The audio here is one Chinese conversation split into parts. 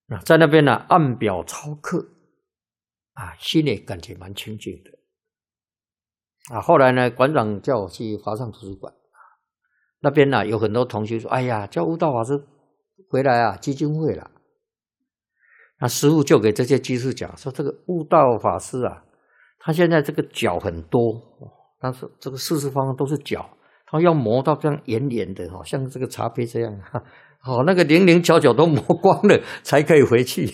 在那边呢按表操课心里感觉蛮清净的后来呢，馆长叫我去华上图书馆那边呢有很多同学说：“哎呀，叫悟道法师回来基金会了。”那师父就给这些居士讲说：“这个悟道法师他现在这个角很多，但是这个四方都是角，他要磨到这样圆圆的像这个茶杯这样那个零零角角都磨光了才可以回去。”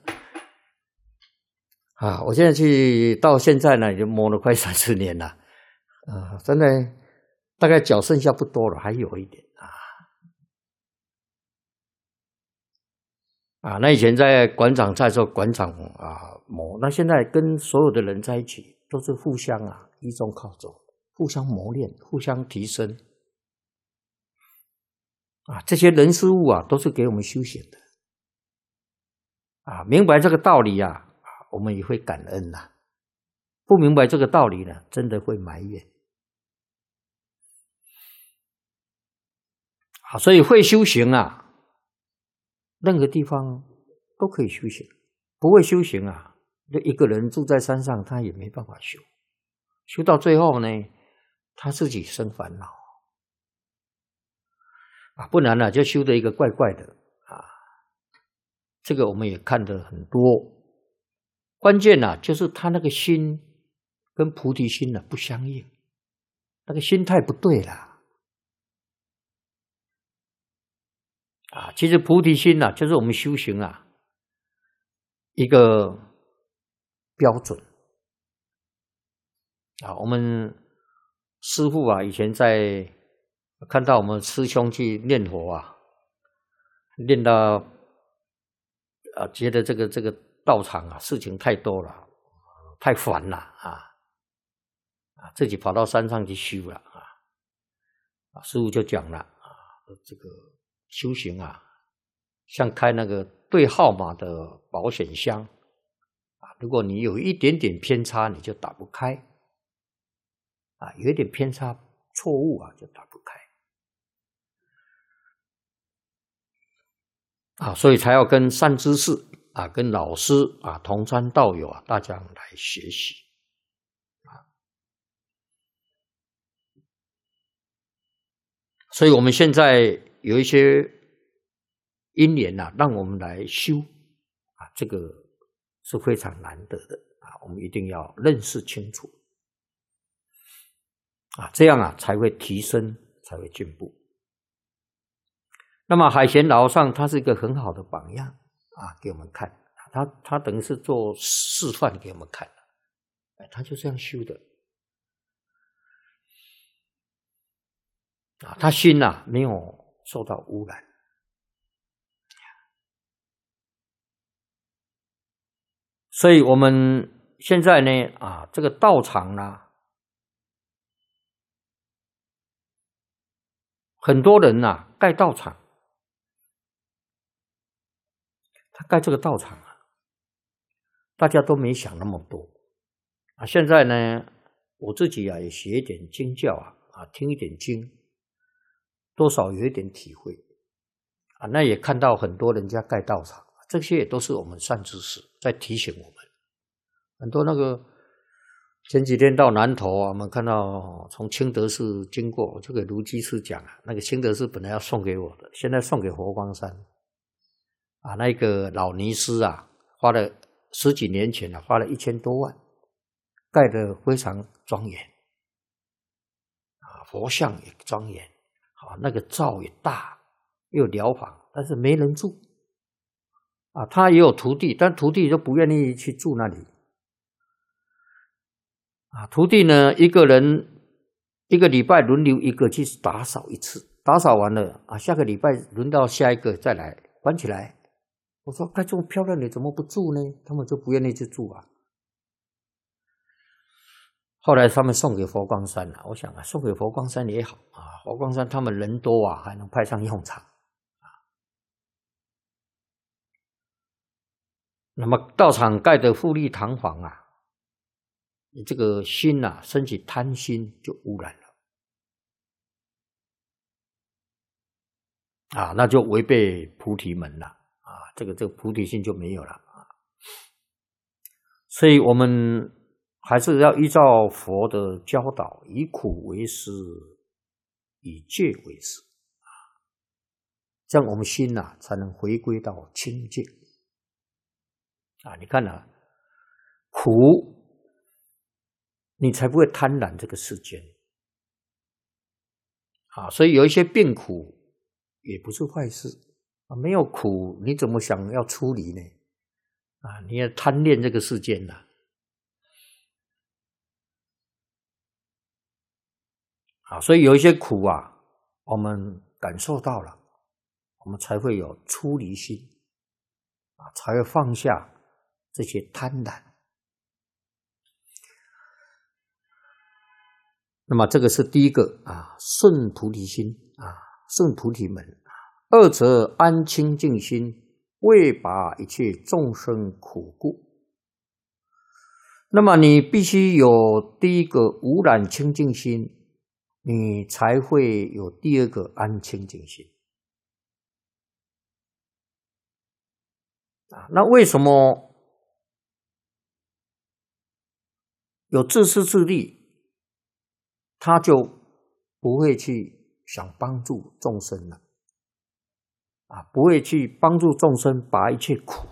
我现在到现在呢，已经磨了快30年了真的大概脚剩下不多了，还有一点那以前在馆长在做馆长磨，那现在跟所有的人在一起，都是互相依中靠走，互相磨练，互相提升这些人事物都是给我们修行的明白这个道理我们也会感恩不明白这个道理呢，真的会埋怨所以会修行任何地方都可以修行，不会修行就一个人住在山上，他也没办法修，修到最后呢，他自己生烦恼不然就修得一个怪怪的这个我们也看得很多。关键就是他那个心跟菩提心不相应，那个心态不对了其实菩提心就是我们修行一个标准我们师父以前在看到我们师兄去念佛念到觉得这个道场事情太多了，太烦了自己跑到山上去修了师父就讲了这个修行像开那个对号码的保险箱如果你有一点点偏差，你就打不开有一点偏差错误就打不开所以才要跟善知识跟老师同参道友大家来学习所以我们现在有一些因缘让我们来修这个是非常难得的我们一定要认识清楚这样才会提升，才会进步。那么海贤老和尚他是一个很好的榜样给我们看他等于是做示范给我们看他就这样修的他心没有受到污染所以我们现在呢这个道场很多人盖道场，他盖这个道场大家都没想那么多现在呢我自己也学一点经教听一点经，多少有一点体会那也看到很多人家盖道场，这些也都是我们善知识在提醒我们。很多那个前几天到南投我们看到从清德寺经过，我就给卢居士讲那个清德寺本来要送给我的，现在送给佛光山那个老尼师花了10几年前花了1000多万，盖得非常庄严佛像也庄严那个灶也大，又有疗房，但是没人住他也有徒弟，但徒弟就不愿意去住那里徒弟呢一个人一个礼拜轮流一个去打扫一次，打扫完了下个礼拜轮到下一个再来关起来。我说盖这么漂亮你怎么不住呢？他们就不愿意去住后来他们送给佛光山我想送给佛光山也好佛光山他们人多还能派上用场那么道场盖得富丽堂皇你这个心升起贪心就污染了那就违背菩提门了这个菩提心就没有了啊。所以我们还是要依照佛的教导，以苦为师，以戒为师，这样我们心才能回归到清净啊。你看苦你才不会贪婪这个世间啊。所以有一些病苦也不是坏事啊，没有苦你怎么想要出离呢？啊，你要贪恋这个世间所以有一些苦我们感受到了，我们才会有出离心才会放下这些贪婪。那么这个是第一个顺菩提心顺菩提门。二则安清净心，为拔一切众生苦故。那么你必须有第一个无染清净心，你才会有第二个安清净心那为什么有自私自利，他就不会去想帮助众生了不会去帮助众生拔一切苦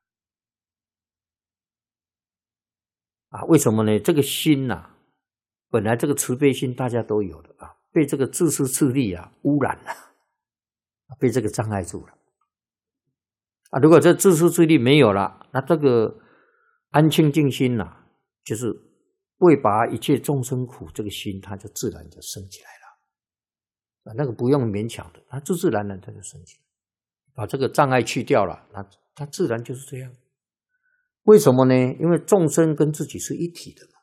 了为什么呢？这个心本来这个慈悲心大家都有的被这个自私自利污染了被这个障碍住了如果这自私自利没有了，那这个安清净心就是为拔一切众生苦，这个心它就自然就升起来了那个不用勉强的，它自自然然它就升起来，把这个障碍去掉了，那它自然就是这样。为什么呢？因为众生跟自己是一体的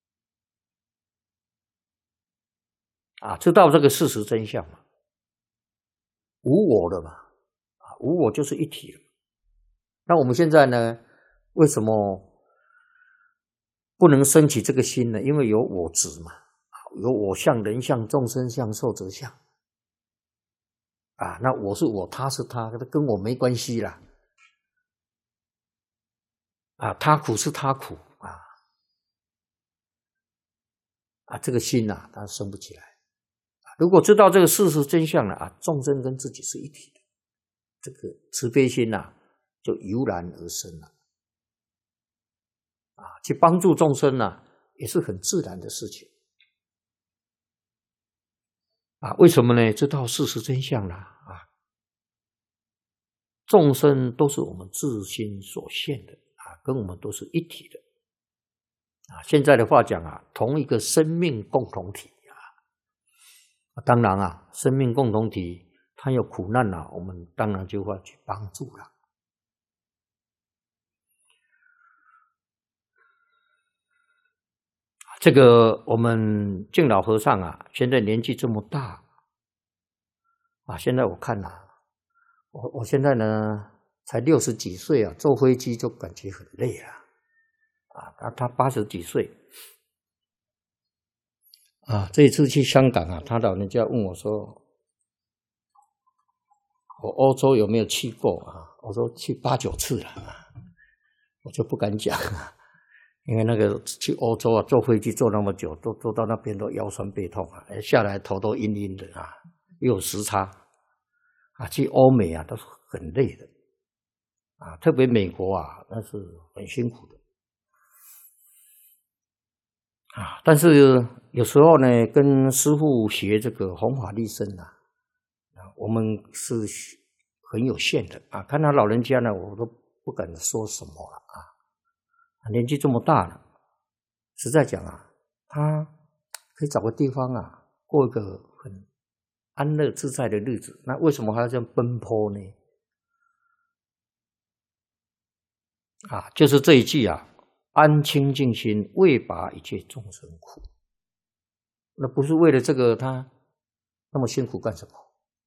知道这个事实真相嘛，无我的嘛无我就是一体了。那我们现在呢，为什么不能升起这个心呢？因为有我执嘛有我相、人相、众生相、寿者相那我是我，他是他，跟我没关系啦他苦是他苦这个心它升不起来如果知道这个事实真相了众生跟自己是一体的，这个慈悲心就油然而生了去帮助众生也是很自然的事情为什么呢？知道事实真相了众生都是我们自心所现的跟我们都是一体的现在的话讲同一个生命共同体当然生命共同体它有苦难我们当然就会去帮助了这个我们净老和尚现在年纪这么大现在我看我现在呢才60几岁坐飞机就感觉很累了他80几岁这一次去香港他老人家问我说我欧洲有没有去过我说去8、9次了我就不敢讲因为那个去欧洲坐飞机坐那么久，都坐到那边都腰酸背痛下来头都晕晕的又有时差去欧美都是很累的特别美国那是很辛苦的但是有时候呢跟师父学这个弘法利生我们是很有限的看他老人家呢我都不敢说什么了年纪这么大了，实在讲他可以找个地方过一个很安乐自在的日子，那为什么还要这样奔波呢？就是这一句安清净心，为拔一切众生苦。那不是为了这个他那么辛苦干什么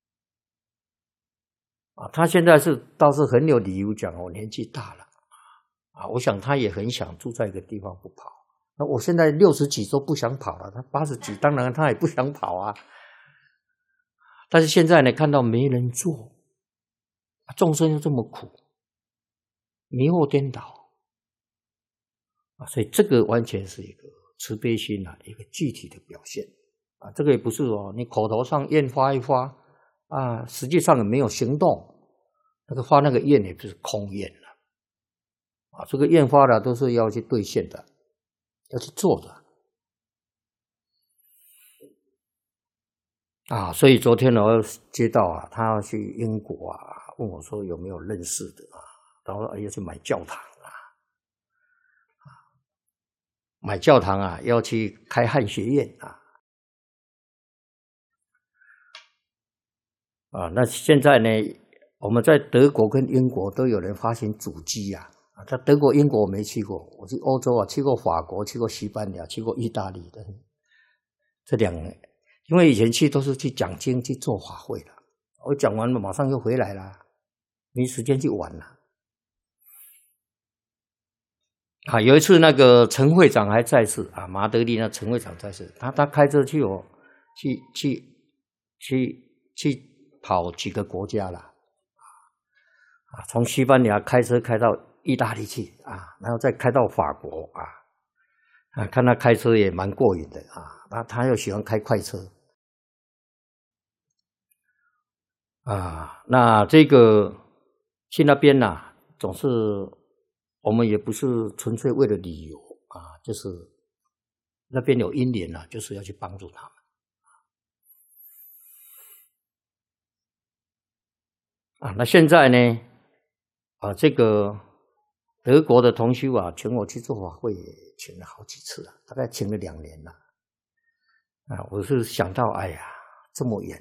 他现在倒是很有理由讲我年纪大了我想他也很想住在一个地方不跑。那我现在60几都不想跑了，他80几当然他也不想跑但是现在呢看到没人做众生又这么苦迷惑颠倒啊，所以这个完全是一个慈悲心啊，一个具体的表现啊。这个也不是说你口头上愿发一发啊，实际上也没有行动，那个发那个愿也不是空愿了啊。这个愿发的都是要去兑现的，要去做的啊。所以昨天我接到啊，他要去英国啊，问我说有没有认识的啊，然后要去买教堂啊，买教堂啊，要去开汉学院啊。那现在呢，我们在德国跟英国都有人发行主机啊。在德国、英国我没去过，我去欧洲啊，去过法国，去过西班牙，去过意大利的这两个，因为以前去都是去讲经、去做法会的，我讲完了马上又回来了，没时间去玩了。啊，有一次那个陈会长还在世啊，马德里那陈会长在世，他开车去跑几个国家了啊，从西班牙开车开到意大利去啊，然后再开到法国啊，看他开车也蛮过瘾的啊，他又喜欢开快车啊，那这个去那边啊，总是我们也不是纯粹为了旅游啊，就是那边有因缘啊，就是要去帮助他们啊。那现在呢啊，这个德国的同修啊，请我去做法会，请了好几次了，大概请了2年了啊。我是想到，哎呀，这么远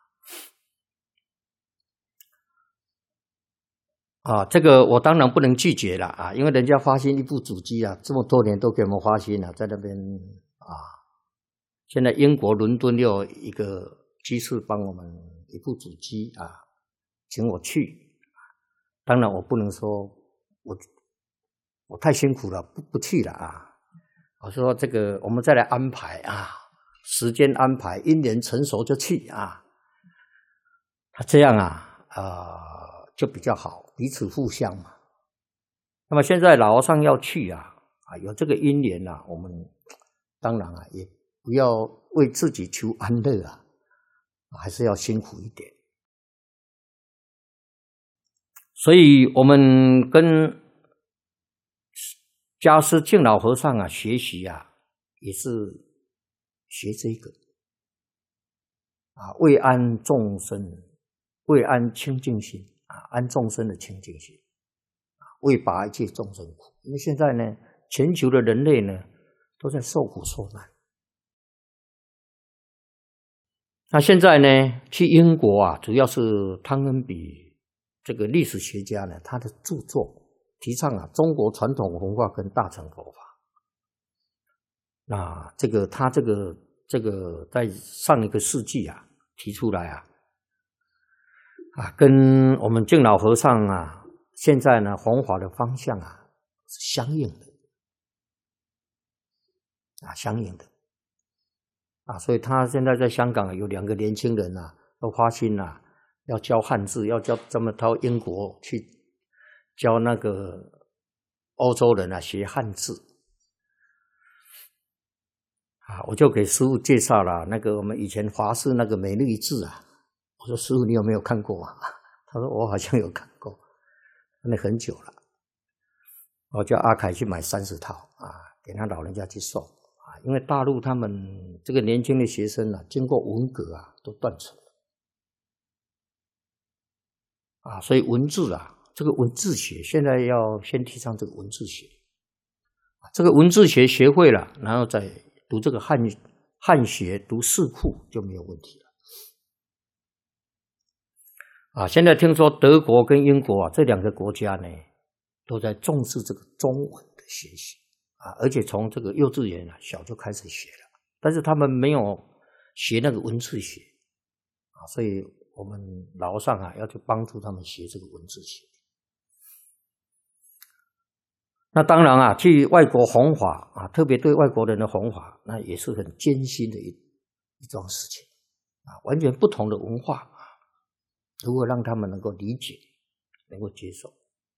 啊，这个我当然不能拒绝了啊，因为人家发心一部主机啊，这么多年都给我们发心了，在那边啊。现在英国伦敦又有一个居士帮我们一部主机啊，请我去。当然我不能说我太辛苦了，不去了啊。我说这个我们再来安排啊，时间安排，因缘成熟就去啊。他这样就比较好，彼此互相嘛。那么现在老和尚要去有这个因缘我们当然也不要为自己求安乐还是要辛苦一点。所以我们跟家师敬老和尚学习也是学这个为安众生，为安清净心安众生的清净心，为拔一切众生苦。因为现在呢，全球的人类呢都在受苦受难。那现在呢，去英国主要是汤恩比这个历史学家呢，他的著作提倡中国传统文化跟大乘佛法。那他这个在上一个世纪提出来跟我们敬老和尚现在呢弘法的方向是相应的相应的所以他现在在香港有2个年轻人都发心要教汉字，要教这么到英国去教那个欧洲人学汉字我就给师父介绍了那个我们以前华视那个美律字我说师父你有没有看过他说我好像有看过，那很久了。我叫阿凯去买30套给他老人家去送因为大陆他们这个年轻的学生经过文革都断层了所以文字这个文字学现在要先提倡这个文字学这个文字学学会了，然后再读这个汉学，读四库就没有问题了现在听说德国跟英国这2个国家呢都在重视这个中文的学习而且从这个幼稚园小就开始学了，但是他们没有学那个文字学所以我们老和尚要去帮助他们学这个文字学。那当然去外国弘法特别对外国人的弘法，那也是很艰辛的一桩事情完全不同的文化如何让他们能够理解，能够接受